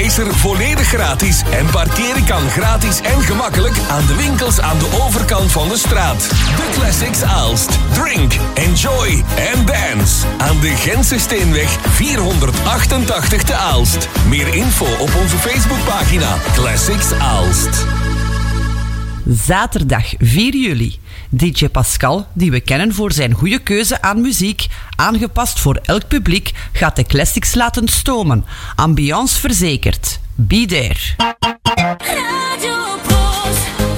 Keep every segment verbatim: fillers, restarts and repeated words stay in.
is er volledig gratis en parkeren kan gratis en gemakkelijk aan de winkels aan de overkant van de straat. De Classics Aalst. Drink, enjoy and dance. Aan de Gentse Steenweg vierhonderdachtentachtig te Aalst. Meer info op onze Facebookpagina Classics Aalst. Zaterdag vier juli. D J Pascal, die we kennen voor zijn goede keuze aan muziek, aangepast voor elk publiek, gaat de classics laten stomen. Ambiance verzekerd. Be there. Radio Bros.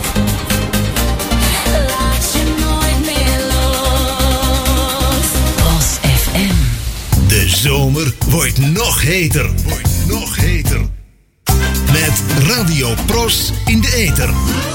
Laat je nooit meer los. Bros F M. De zomer wordt nog heter. Wordt nog heter. Met Radio Pros in de ether.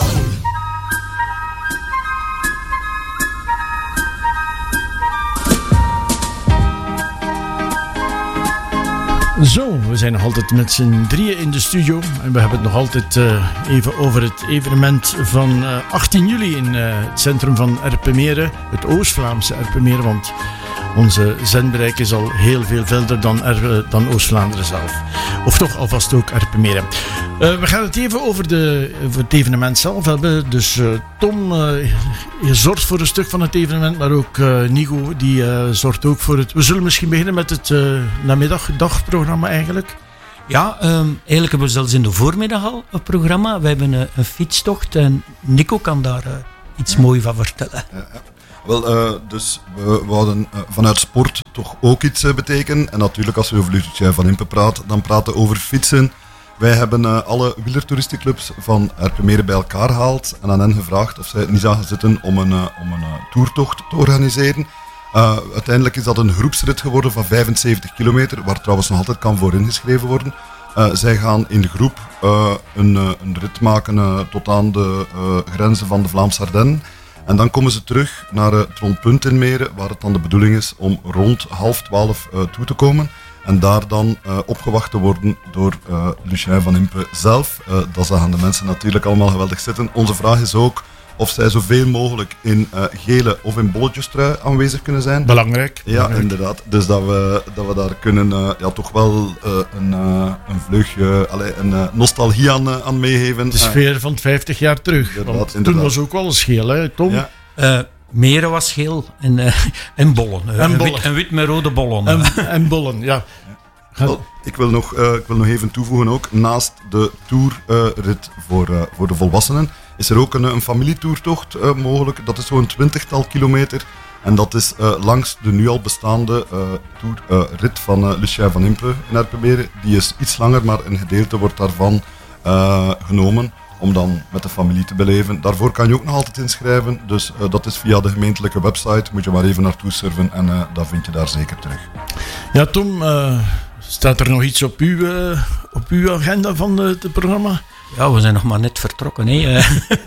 Zo, we zijn nog altijd met z'n drieën in de studio en we hebben het nog altijd uh, even over het evenement van uh, achttien juli in uh, het centrum van Erpenmeren, het Oost-Vlaamse Erpenmeren, want onze zendbereik is al heel veel verder dan, er, dan Oost-Vlaanderen zelf. Of toch alvast ook Erpenmeren. Uh, we gaan het even over, de, over het evenement zelf hebben. Dus uh, Tom, uh, je zorgt voor een stuk van het evenement, maar ook uh, Nico, die uh, zorgt ook voor het... We zullen misschien beginnen met het uh, namiddag-dagprogramma eigenlijk. Ja, um, eigenlijk hebben we zelfs in de voormiddag al een programma. We hebben een, een fietstocht en Nico kan daar uh, iets ja. moois van vertellen. Ja, ja. Wel, uh, dus we wouden uh, vanuit sport toch ook iets uh, betekenen. En natuurlijk, als we over Lucien van Impe praten, dan praten we over fietsen. Wij hebben uh, alle wielertoeristenclubs van Erpenmeren bij elkaar gehaald en aan hen gevraagd of zij het niet zagen zitten om een, uh, om een uh, toertocht te organiseren. Uh, uiteindelijk is dat een groepsrit geworden van vijfenzeventig kilometer, waar trouwens nog altijd kan voor ingeschreven worden. Uh, zij gaan in de groep uh, een, uh, een rit maken uh, tot aan de uh, grenzen van de Vlaamse Ardennen. En dan komen ze terug naar uh, het rondpunt in Meren, waar het dan de bedoeling is om rond half twaalf uh, toe te komen. En daar dan uh, opgewacht te worden door uh, Lucien van Impe zelf. Uh, dat zagen de mensen natuurlijk allemaal geweldig zitten. Onze vraag is ook of zij zoveel mogelijk in uh, gele of in bolletjestrui aanwezig kunnen zijn. Belangrijk. Ja, belangrijk. Inderdaad. Dus dat we, dat we daar kunnen uh, ja, toch wel uh, een, uh, een vleugje, allez, een uh, nostalgie aan, uh, aan meegeven. De sfeer van vijftig jaar terug. Inderdaad, Want inderdaad. Toen was ook wel een scheel, hè, Tom? Ja. Uh, Meren was geel en, uh, en bollen. Uh, En en, bollen. Wit, en wit met rode bollen. En, en bollen, ja. Wel, ik, wil nog, uh, ik wil nog even toevoegen ook, naast de tourrit uh, voor, uh, voor de volwassenen, is er ook een, een familietoertocht uh, mogelijk. Dat is zo'n twintigtal kilometer. En dat is uh, langs de nu al bestaande uh, tourrit uh, van uh, Lucien van Impe in Erpenmeren. Die is iets langer, maar een gedeelte wordt daarvan uh, genomen om dan met de familie te beleven. Daarvoor kan je ook nog altijd inschrijven. Dus uh, dat is via de gemeentelijke website. Moet je maar even naartoe surfen en uh, dat vind je daar zeker terug. Ja, Tom, uh, staat er nog iets op uw, uh, op uw agenda van het uh, programma? Ja, we zijn nog maar net vertrokken. Hè.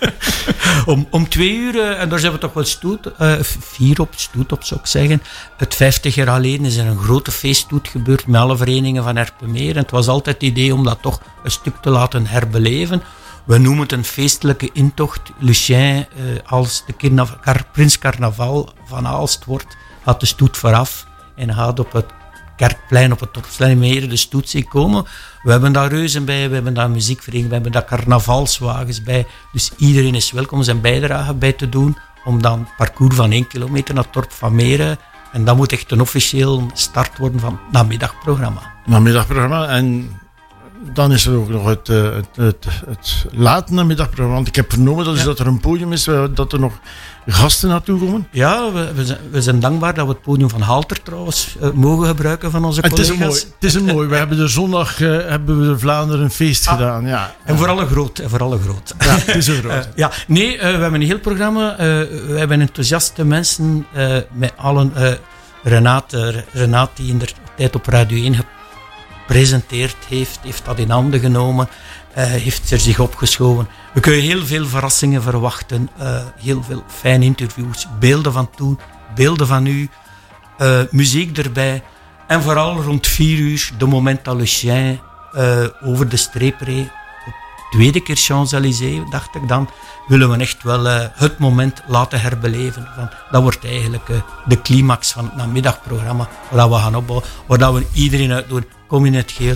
om, om twee uur, uh, en daar zijn we toch wel stoet, uh, vier op, stoet op zou ik zeggen. Het vijftig jaar geleden is er een grote feeststoet gebeurd met alle verenigingen van Erpenmeren. Het was altijd het idee om dat toch een stuk te laten herbeleven. We noemen het een feestelijke intocht. Lucien, uh, als de Carnaval, Car, Prins Carnaval van Aalst wordt, gaat de stoet vooraf en gaat op het Kerkplein, op het Dorpsplein in Meren de stoet zien komen. We hebben daar reuzen bij, we hebben daar muziekverenigingen, we hebben daar carnavalswagens bij. Dus iedereen is welkom zijn bijdrage bij te doen om dan het parcours van één kilometer naar het dorp van Meren. En dat moet echt een officieel start worden van het namiddagprogramma. Namiddagprogramma en... Dan is er ook nog het, uh, het, het, het late namiddagprogramma. Want ik heb vernomen dat, is Ja. dat er een podium is, uh, dat er nog gasten naartoe komen. Ja, we, we, zijn, we zijn dankbaar dat we het podium van Halter trouwens uh, mogen gebruiken van onze En het collega's. is een mooi. Het is een mooi. We hebben de zondag uh, hebben we de Vlaanderen een feest Ah. gedaan. Ja. En voor alle groot. En voor alle groot. Ja, het is een groot. Uh, ja, nee, uh, we hebben een heel programma. Uh, we hebben enthousiaste mensen uh, met allen. Uh, Renate, Renate, die in de tijd op Radio één gepresenteerd heeft, heeft dat in handen genomen, uh, heeft er zich opgeschoven. We kunnen heel veel verrassingen verwachten, uh, heel veel fijne interviews, beelden van toen, beelden van nu, uh, muziek erbij. En vooral rond vier uur, de moment dat Lucien uh, over de streep reed, op tweede keer Champs-Élysées, dacht ik dan, willen we echt wel uh, het moment laten herbeleven. Van, dat wordt eigenlijk uh, de climax van het namiddagprogramma, waar we gaan opbouwen, waar we iedereen uitdoen. Kom in het geel,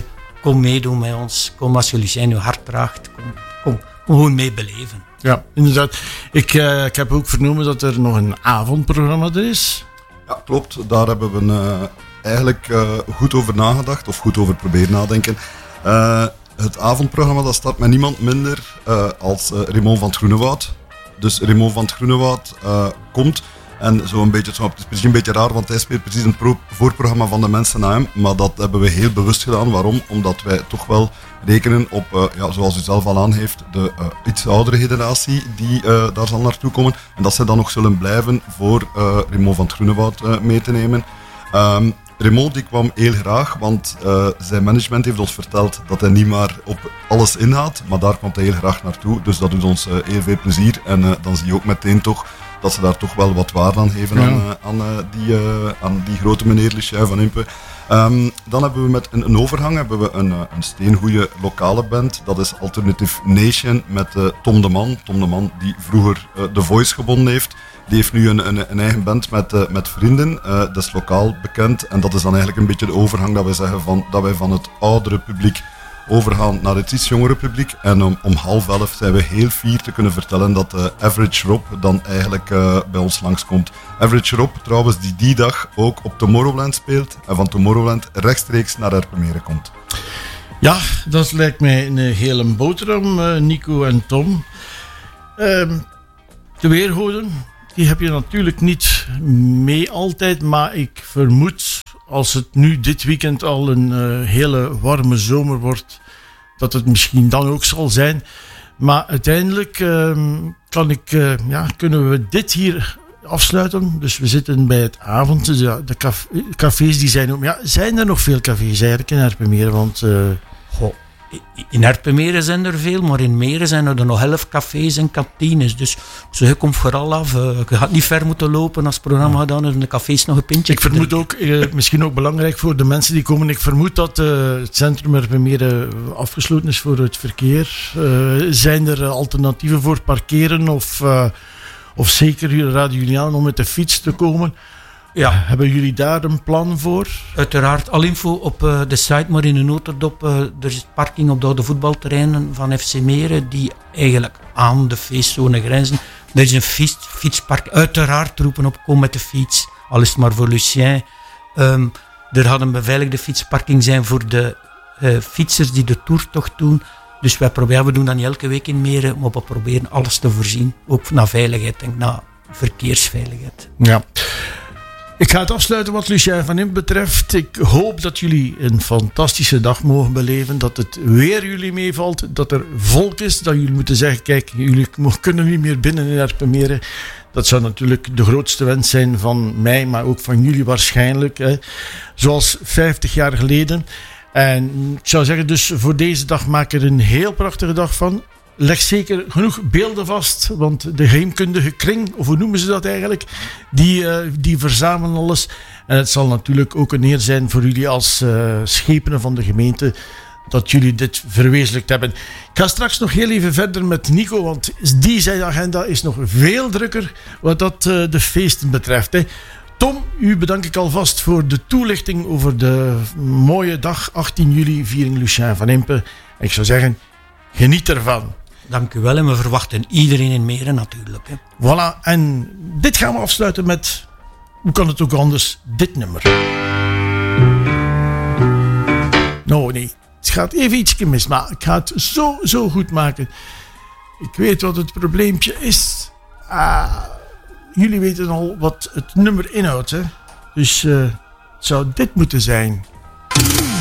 kom meedoen met ons. Kom als je Lucien je hart draagt. Kom, kom, kom gewoon mee beleven. Ja, inderdaad. Ik, uh, ik heb ook vernomen dat er nog een avondprogramma er is. Ja, klopt. Daar hebben we uh, eigenlijk uh, goed over nagedacht, of goed over proberen nadenken. Uh, het avondprogramma dat start met niemand minder uh, als uh, Raymond van het Groenewoud. Dus Raymond van het Groenewoud uh, komt en zo een beetje, het is misschien een beetje raar, want hij speelt precies een pro- voorprogramma van de mensen na hem, maar dat hebben we heel bewust gedaan. Waarom? Omdat wij toch wel rekenen op, uh, ja, zoals u zelf al aangeeft, de uh, iets oudere generatie die uh, daar zal naartoe komen. En dat zij dan nog zullen blijven voor uh, Raymond van het Groenewoud uh, mee te nemen. Um, Raymond die kwam heel graag, want uh, zijn management heeft ons verteld dat hij niet maar op alles inhaalt, maar daar komt hij heel graag naartoe. Dus dat doet ons uh, heel veel plezier. En uh, dan zie je ook meteen toch dat ze daar toch wel wat waarde aan geven, ja, aan, uh, aan, uh, die, uh, aan die grote meneer Lucien van Impe. Um, dan hebben we met een, een overgang hebben we een, een steengoeie lokale band. Dat is Alternative Nation met uh, Tom de Man. Tom de Man die vroeger uh, The Voice gewonnen heeft. Die heeft nu een, een, een eigen band met, uh, met vrienden. Uh, dat is lokaal bekend. En dat is dan eigenlijk een beetje de overgang dat wij zeggen van, dat wij van het oudere publiek overgaan naar het iets jongere publiek. En om, om half elf zijn we heel fier te kunnen vertellen dat uh, Average Rob dan eigenlijk uh, bij ons langskomt. Average Rob trouwens die die dag ook op Tomorrowland speelt en van Tomorrowland rechtstreeks naar Erpenmeren komt. Ja, dat lijkt mij een hele boterham, uh, Nico en Tom. Uh, de weergoden, die heb je natuurlijk niet mee altijd, maar ik vermoed, als het nu dit weekend al een uh, hele warme zomer wordt, dat het misschien dan ook zal zijn. Maar uiteindelijk uh, kan ik, uh, ja, kunnen we dit hier afsluiten. Dus we zitten bij het avond. Dus ja, de caf- cafés die zijn ook... Ja, zijn er nog veel cafés eigenlijk in Erpenmeren? Want... Uh, Goh, in Erpenmeren zijn er veel, maar in Meren zijn er nog elf cafés en kantines. Dus zo, je komt vooral af. Uh, je gaat niet ver moeten lopen als het programma gedaan is en de cafés nog een pintje. Ik vermoed ook, uh, misschien ook belangrijk voor de mensen die komen, ik vermoed dat uh, het centrum Erpenmeren afgesloten is voor het verkeer. Uh, zijn er alternatieven voor parkeren of, uh, of zeker Radio Juliaan om met de fiets te komen? Ja. Hebben jullie daar een plan voor? Uiteraard, al info op uh, de site, maar in de notendop. Uh, er is parking op de oude voetbalterreinen van F C Meren, die eigenlijk aan de feestzone grenzen. Er is een fiets, fietspark. Uiteraard roepen op, kom met de fiets. Al is het maar voor Lucien. Um, er gaat een beveiligde fietsparking zijn voor de uh, fietsers die de toertocht doen. Dus wij proberen, we doen dat niet elke week in Meren, maar we proberen alles te voorzien. Ook naar veiligheid en naar verkeersveiligheid. Ja. Ik ga het afsluiten wat Lucien van Impe betreft. Ik hoop dat jullie een fantastische dag mogen beleven. Dat het weer jullie meevalt. Dat er volk is. Dat jullie moeten zeggen, kijk, jullie kunnen niet meer binnen in Erpenmeren. Dat zou natuurlijk de grootste wens zijn van mij, maar ook van jullie waarschijnlijk. Hè. Zoals vijftig jaar geleden. En ik zou zeggen, dus voor deze dag maak er een heel prachtige dag van. Leg zeker genoeg beelden vast, want de geheimkundige kring, of hoe noemen ze dat eigenlijk, die, uh, die verzamelen alles. En het zal natuurlijk ook een eer zijn voor jullie als uh, schepenen van de gemeente, dat jullie dit verwezenlijkt hebben. Ik ga straks nog heel even verder met Nico, want die zijn agenda is nog veel drukker wat dat uh, de feesten betreft. Hè. Tom, u bedank ik alvast voor de toelichting over de mooie dag, achttien juli, viering Lucien van Impe. En ik zou zeggen, geniet ervan. Dank u wel en we verwachten iedereen in Meren natuurlijk. Hè. Voilà, en dit gaan we afsluiten met, hoe kan het ook anders, dit nummer. Nou nee, het gaat even ietsje mis, maar ik ga het zo, zo goed maken. Ik weet wat het probleempje is. Ah, jullie weten al wat het nummer inhoudt, hè? Dus uh, het zou dit moeten zijn.